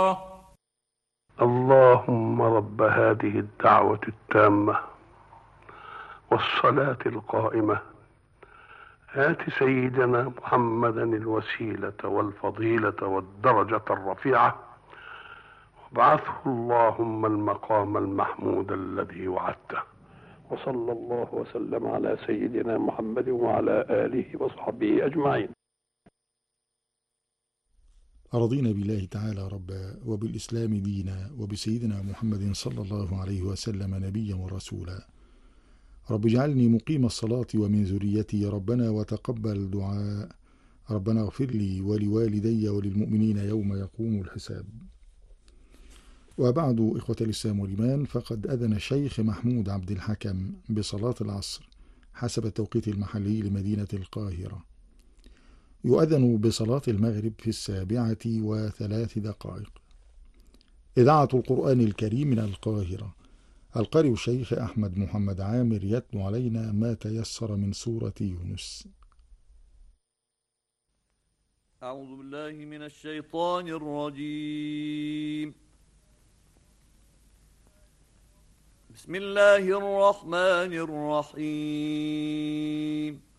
اللهم رب هذه الدعوة التامة والصلاة القائمة آت سيدنا محمدا الوسيلة والفضيلة والدرجة الرفيعة وابعثه اللهم المقام المحمود الذي وعدته. وصلى الله وسلم على سيدنا محمد وعلى آله وصحبه أجمعين. رضينا بالله تعالى ربا وبالإسلام دينا وبسيدنا محمد صلى الله عليه وسلم نبيا ورسولا. رب اجعلني مقيم الصلاة ومن ذريتي ربنا وتقبل دعاء. ربنا اغفر لي ولوالدي وللمؤمنين يوم يقوم الحساب. وبعد، إخوة الإسلام والإيمان، فقد أذن الشيخ محمود عبد الحكم بصلاة العصر حسب التوقيت المحلي لمدينة القاهرة. يؤذن بصلاة المغرب في 7:03. إذاعة القرآن الكريم من القاهرة. القارئ الشيخ أحمد محمد عامر يتلو علينا ما تيسر من سورة يونس. أعوذ بالله من الشيطان الرجيم. بسم الله الرحمن الرحيم.